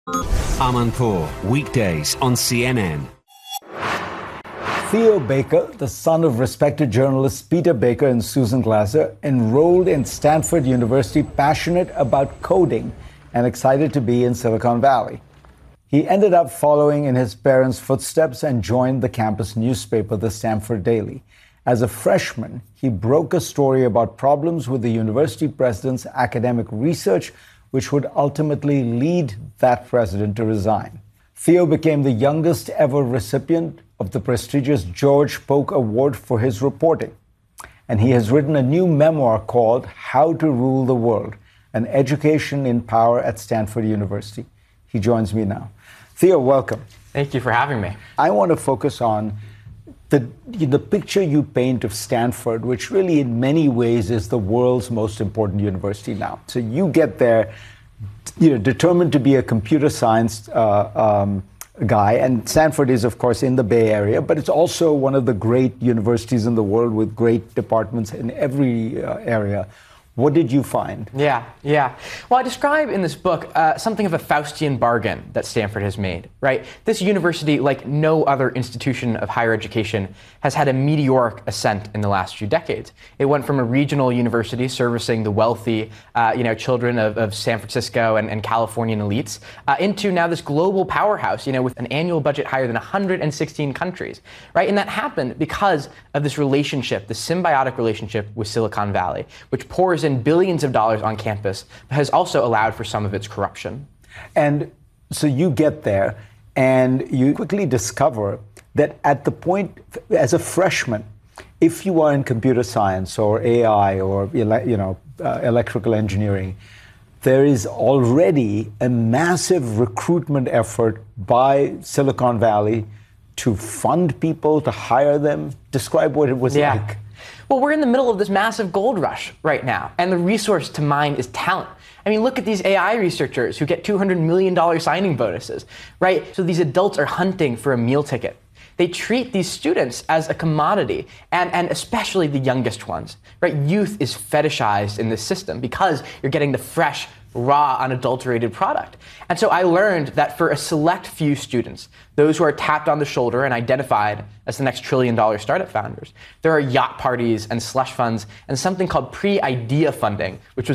Amanpour, weekdays on CNN. Theo Baker, the son of respected journalists Peter Baker and Susan Glasser, enrolled in Stanford University, passionate about coding and excited to be in Silicon Valley. He ended up following in his parents' footsteps and joined the campus newspaper, the Stanford Daily. As a freshman, he broke a story about problems with the university president's academic research, which would ultimately lead that president to resign. Theo became the youngest ever recipient of the prestigious George Polk Award for his reporting. And he has written a new memoir called How to Rule the World, an education in power at Stanford University. He joins me now. Theo, welcome. Thank you for having me. I want to focus on the picture you paint of Stanford, which really in many ways is the world's most important university now. So you get there, determined to be a computer science guy, and Stanford is, of course, in the Bay Area, but it's also one of the great universities in the world with great departments in every area. What did you find? Yeah. Well, I describe in this book something of a Faustian bargain that Stanford has made, right? This university, like no other institution of higher education, has had a meteoric ascent in the last few decades. It went from a regional university servicing the wealthy, children of San Francisco and Californian elites, into now this global powerhouse, with an annual budget higher than 116 countries, right? And that happened because of this relationship, the symbiotic relationship with Silicon Valley, which pours in billions of dollars on campus, but has also allowed for some of its corruption. And so you get there and you quickly discover that at the point, as a freshman, if you are in computer science or AI or electrical engineering, there is already a massive recruitment effort by Silicon Valley to fund people, to hire them. Describe what it was like. Well, we're in the middle of this massive gold rush right now, and the resource to mine is talent. I mean, look at these AI researchers who get $200 million signing bonuses, right? So these adults are hunting for a meal ticket. They treat these students as a commodity, and especially the youngest ones, right? Youth is fetishized in this system because you're getting the fresh, raw, unadulterated product. And so I learned that for a select few students, those who are tapped on the shoulder and identified as the next trillion-dollar startup founders, there are yacht parties and slush funds and something called pre-idea funding, which was